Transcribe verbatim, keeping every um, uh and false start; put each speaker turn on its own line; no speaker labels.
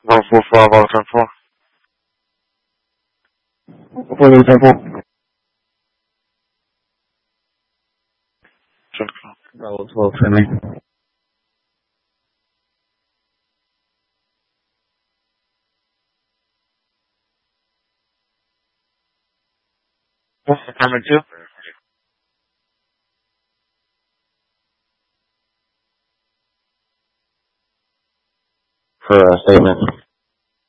one four five out ten four. Appointment ten four. Bravo twelve, Henry. What's the appointment two? For a statement.